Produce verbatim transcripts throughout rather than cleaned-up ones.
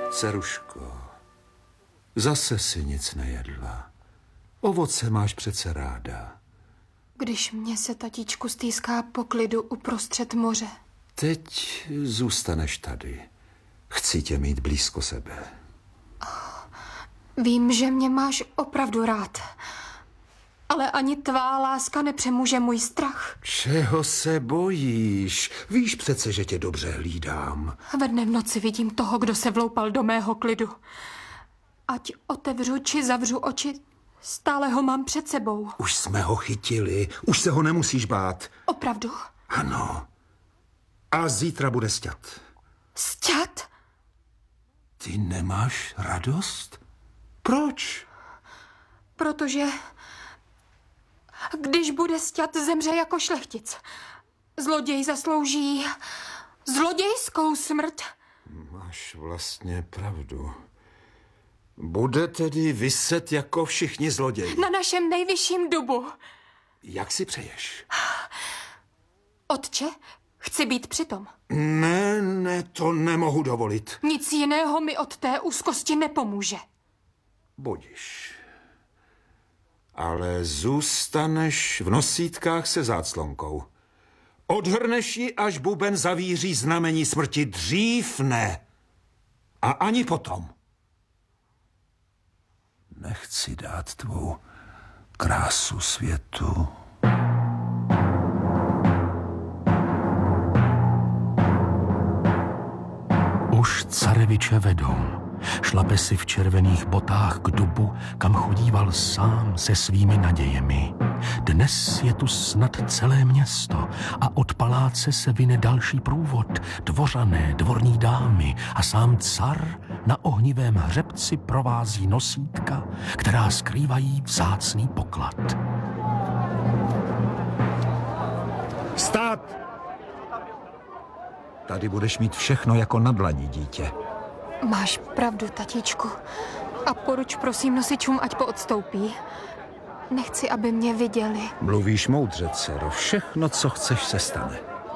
Dceruško, zase si nic nejedla. Ovoce máš přece ráda. Když mě se tatíčku stýská po klidu uprostřed moře. Teď zůstaneš tady. Chci tě mít blízko sebe. Vím, že mě máš opravdu rád. Ale ani tvá láska nepřemůže můj strach. Čeho se bojíš? Víš přece, že tě dobře hlídám. Ve dne v noci vidím toho, kdo se vloupal do mého klidu. Ať otevřu či zavřu oči, stále ho mám před sebou. Už jsme ho chytili, už se ho nemusíš bát. Opravdu? Ano. A zítra bude sťat. Sťat? Ty nemáš radost? Proč? Protože když bude sťat, zemře jako šlechtic. Zloděj zaslouží zlodějskou smrt. Máš vlastně pravdu. Bude tedy viset jako všichni zloději. Na našem nejvyšším dubu. Jak si přeješ? Otče, chci být přitom. Ne, ne, to nemohu dovolit. Nic jiného mi od té úzkosti nepomůže. Budiš. Ale zůstaneš v nosítkách se záclonkou. Odhrneš ji, až buben zavíří znamení smrti. Dřív ne. A ani potom. Nechci dát tvou krásu světu. Už careviče vedou. Šlape si v červených botách k dubu, kam chodíval sám se svými nadějemi. Dnes je tu snad celé město a od paláce se vyne další průvod. Dvořané, dvorní dámy a sám car na ohnivém hřebci provází nosítka, která skrývají vzácný poklad. Stát! Tady budeš mít všechno jako na dlani, dítě. Máš pravdu, tatíčku. A poruč prosím nosičům, ať poodstoupí. Nechci, aby mě viděli. Mluvíš moudře, dcero. Všechno, co chceš, se stane.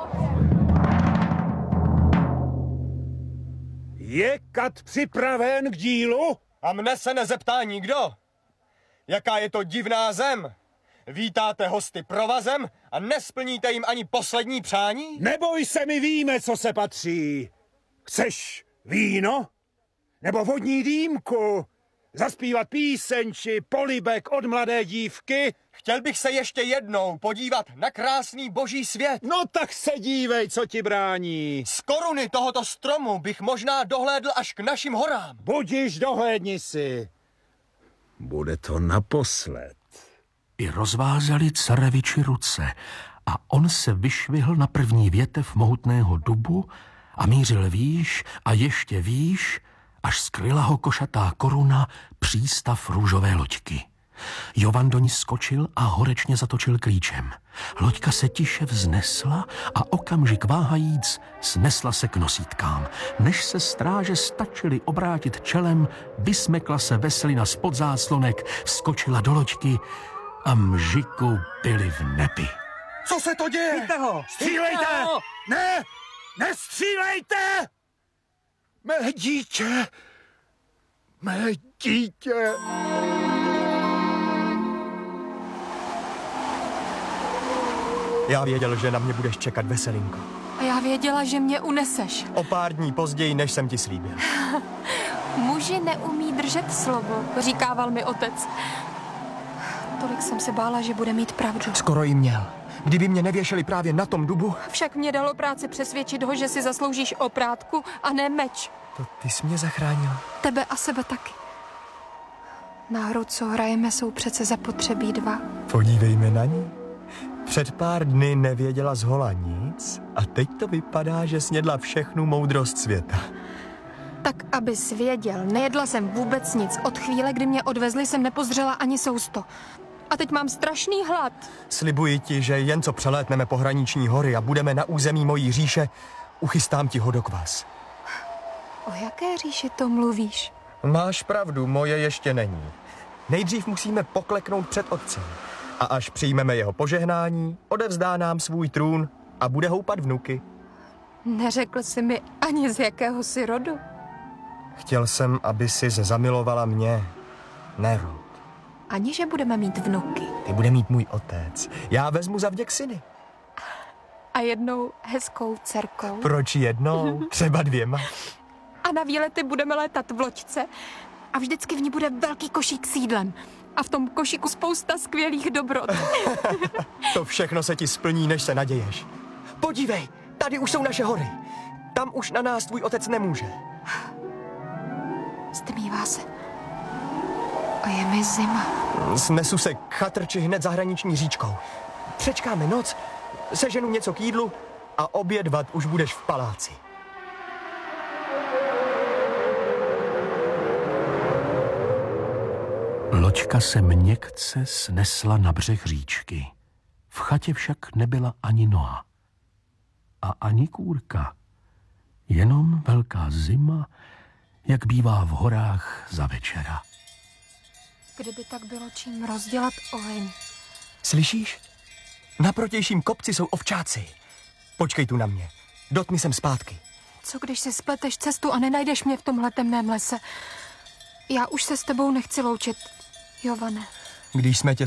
Je kat připraven k dílu? A mne se nezeptá nikdo. Jaká je to divná zem? Vítáte hosty provazem a nesplníte jim ani poslední přání? Neboj se, my víme, co se patří. Chceš víno? Nebo vodní dýmku? Zaspívat píseň či polibek od mladé dívky? Chtěl bych se ještě jednou podívat na krásný boží svět. No tak se dívej, co ti brání. Z koruny tohoto stromu bych možná dohlédl až k našim horám. Budiš, dohlédni si. Bude to naposled. I rozvázali careviči ruce a on se vyšvihl na první větev mohutného dubu a mířil výš a ještě výš, až skryla ho košatá koruna přístav růžové loďky. Jovan do ní skočil a horečně zatočil klíčem. Loďka se tiše vznesla a okamžik váhajíc snesla se k nosítkám. Než se stráže stačili obrátit čelem, vysmekla se veselina spod záclonek, vskočila do loďky a mžiku byli v nebi. Co se to děje? Chyťte ho! Střílejte! Ne! Nestřílejte! Mé dítě! Mé dítě! Já věděl, že na mě budeš čekat, veselinko. A já věděla, že mě uneseš. O pár dní později, než jsem ti slíbil. Muži neumí držet slovo, říkával mi otec. Tolik jsem se bála, že bude mít pravdu. Skoro jí měl. Kdyby mě nevěšeli právě na tom dubu... Však mě dalo práci přesvědčit ho, že si zasloužíš oprátku a ne meč. To ty jsi mě zachránil. Tebe a sebe taky. Na hru, co hrajeme, jsou přece zapotřebí dva. Podívejme na ní. Před pár dny nevěděla zhola nic a teď to vypadá, že snědla všechnu moudrost světa. Tak abys věděl, nejedla jsem vůbec nic. Od chvíle, kdy mě odvezli, jsem nepozřela ani sousto. A teď mám strašný hlad. Slibuji ti, že jen co přelétneme pohraniční hory a budeme na území mojí říše, uchystám ti hodokvas. O jaké říši to mluvíš? Máš pravdu, moje ještě není. Nejdřív musíme pokleknout před otcem. A až přijmeme jeho požehnání, odevzdá nám svůj trůn a bude houpat vnuky. Neřekl jsi mi ani z jakého si rodu. Chtěl jsem, aby si zamilovala mě, ne Ruth. Ani že budeme mít vnuky. Ty bude mít můj otec. Já vezmu za vděk syny. A jednou hezkou dcerkou. Proč jednou? Třeba dvěma. A na výlety budeme létat v loďce a vždycky v ní bude velký košík s jídlem. A v tom košíku spousta skvělých dobrot. To všechno se ti splní, než se naděješ. Podívej, tady už jsou naše hory. Tam už na nás tvůj otec nemůže. Stmívá se. A je mi zima. Snesu se k chatrči hned za hraniční říčkou. Přečkáme noc, seženu něco k jídlu a obědvat už budeš v paláci. Loďka se měkce snesla na břeh říčky. V chatě však nebyla ani noha. A ani kůrka. Jenom velká zima, jak bývá v horách za večera. Kdyby tak bylo čím rozdělat oheň. Slyšíš? Na protějším kopci jsou ovčáci. Počkej tu na mě. Do tmy jsem zpátky. Co když si spleteš cestu a nenajdeš mě v tomhle temném lese? Já už se s tebou nechci loučit, Jovane. Když jsme tě